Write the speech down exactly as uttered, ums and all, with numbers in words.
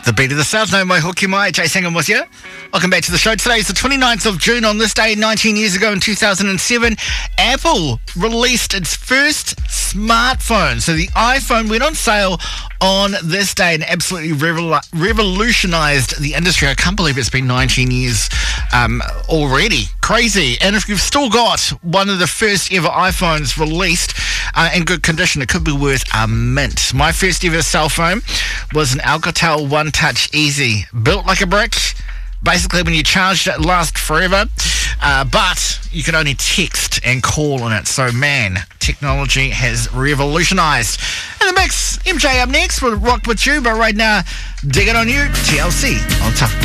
The beat of the South, no mai hoki mai, Jay Sangam was here. Welcome back to the show. Today is the twenty-ninth of June. On this day, nineteen years ago in two thousand seven, Apple released its first smartphone. So the iPhone went on sale on this day and absolutely revol- revolutionized the industry. I can't believe it's been nineteen years um, already. Crazy. And if you've still got one of the first ever iPhones released uh, in good condition, it could be worth a mint. My first ever cell phone was an Alcatel One Touch Easy, built like a brick. Basically, when you charged it, it lasts forever, uh, but you can only text and call on it. So, man, technology has revolutionised. In the mix, M J up next. We'll rock with you, but right now, dig it on you, T L C on Tough.